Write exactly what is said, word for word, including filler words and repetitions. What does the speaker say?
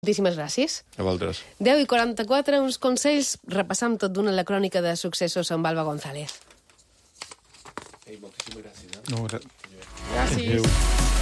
Moltíssimes gràcies. A vosaltres. deu i quaranta-quatre, uns consells. Repassam tot d'una la crònica de successos amb Alba González. Ei, moltíssimes gràcies. Eh? No, gra... Gràcies. Adéu.